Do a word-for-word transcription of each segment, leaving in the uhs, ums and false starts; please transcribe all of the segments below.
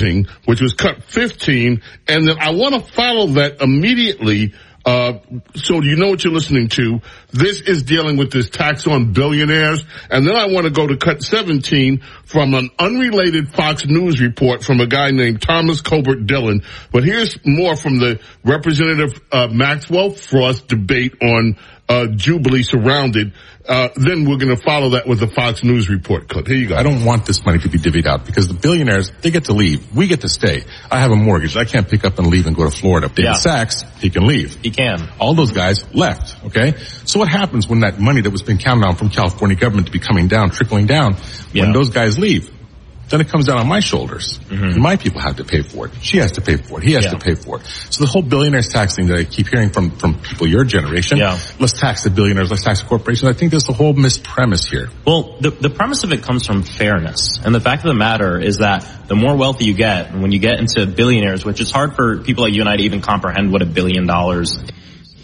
housing, which was cut fifteen. And then I want to follow that immediately. Uh, so you know what you're listening to. This is dealing with this tax on billionaires. And then I want to go to cut seventeen from an unrelated Fox News report from a guy named Thomas Colbert Dillon. But here's more from the Representative uh, Maxwell Frost debate on uh Jubilee surrounded. Uh, then we're going to follow that with the Fox News report clip. Here you go. I don't want this money to be divvied out because the billionaires, they get to leave. We get to stay. I have a mortgage. I can't pick up and leave and go to Florida. David yeah. Sachs, he can leave. He can. All those guys left, okay? So what happens when that money that was being counted on from California government to be coming down, trickling down, yeah. when those guys leave? Then it comes down on my shoulders. Mm-hmm. And my people have to pay for it. She has to pay for it. He has yeah. to pay for it. So the whole billionaires tax thing that I keep hearing from, from people your generation, yeah. let's tax the billionaires, let's tax the corporations. I think there's the whole mispremise here. Well, the, the premise of it comes from fairness. And the fact of the matter is that the more wealthy you get, and when you get into billionaires, which is hard for people like you and I to even comprehend what a billion dollars is.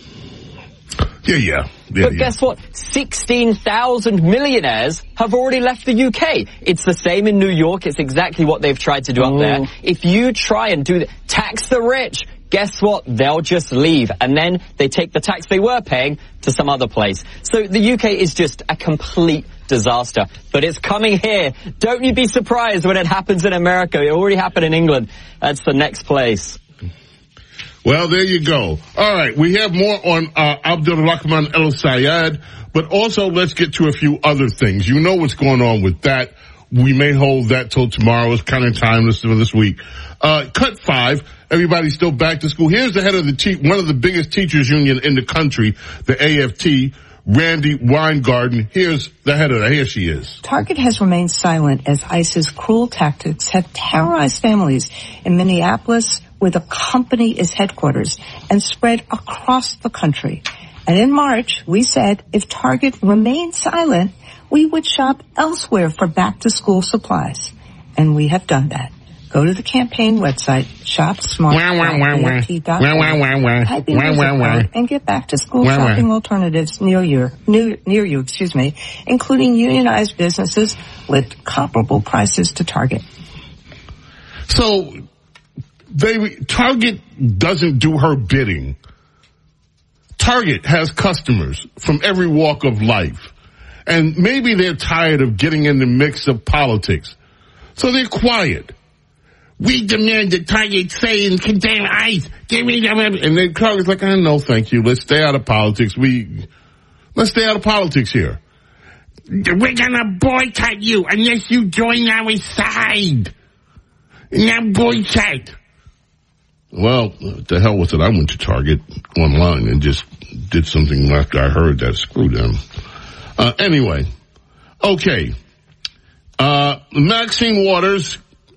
Yeah, yeah. yeah but yeah. guess what? sixteen thousand millionaires have already left the U K. It's the same in New York. It's exactly what they've tried to do up there. If you try and do the, tax the rich, guess what? They'll just leave. And then they take the tax they were paying to some other place. So the U K is just a complete disaster. But it's coming here. Don't you be surprised when it happens in America. It already happened in England. That's the next place. Well, there you go. All right, we have more on uh, Abdul Rahman El Sayed, but also let's get to a few other things. You know what's going on with that. We may hold that till tomorrow. It's kind of timeless for this week. Uh, cut five. Everybody's still back to school. Here's the head of the te- one of the biggest teachers union in the country, the A F T, Randy Weingarten. Here's the head of that. Here she is. Target has remained silent as ICE's cruel tactics have terrorized families in Minneapolis, where the company is headquarters, and spread across the country. And in March, we said if Target remained silent, we would shop elsewhere for back-to-school supplies. And we have done that. Go to the campaign website, shop smart dot A F T dot com, type in your zip code, and get back-to-school shopping alternatives near you, near, near you, excuse me, including unionized businesses with comparable prices to Target. So, They, Target doesn't do her bidding. Target has customers from every walk of life. And maybe they're tired of getting in the mix of politics. So they're quiet. We demand that Target say and condemn ICE. Give me them. And then Target's like, oh, no, thank you. Let's stay out of politics. We, let's stay out of politics here. We're gonna boycott you unless you join our side. Now boycott. Well, the hell with it. I went to Target online and just did something after I heard that. Screw them. Uh, anyway. Okay. Uh, Maxine Waters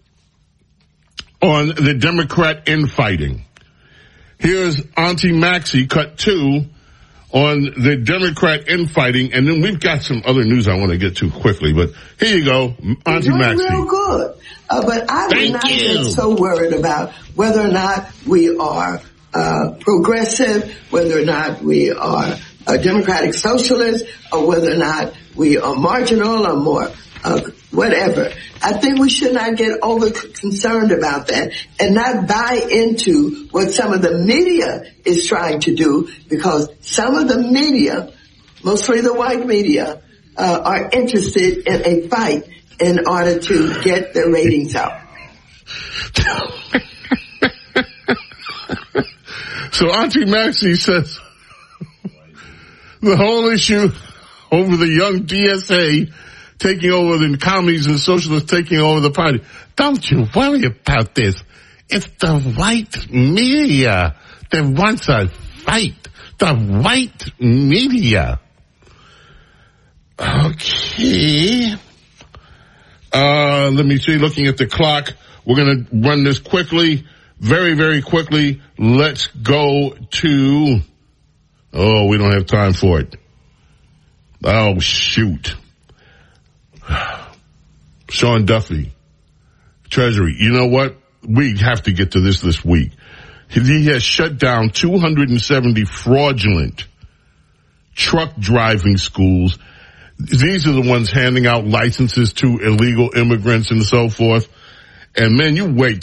on the Democrat infighting. Here's Auntie Maxie, cut two, on the Democrat infighting. And then we've got some other news I want to get to quickly. But here you go, Auntie You're Maxie. Real good. Uh, but I would Thank not you. get so worried about whether or not we are uh progressive, whether or not we are a democratic socialist, or whether or not we are marginal or more uh, whatever. I think we should not get over concerned about that and not buy into what some of the media is trying to do, because some of the media, mostly the white media, uh, are interested in a fight in order to get their ratings up. So Auntie Maxie says the whole issue over the young D S A taking over, the commies and socialists taking over the party. Don't you worry about this. It's the white media that wants a fight. The white media. Okay. Uh, let me see, looking at the clock, we're going to run this quickly, very, very quickly. Let's go to, oh, we don't have time for it. Oh, shoot. Sean Duffy, Treasury. You know what? We have to get to this this week. He has shut down two hundred seventy fraudulent truck driving schools. These are the ones handing out licenses to illegal immigrants and so forth. And man, you wait.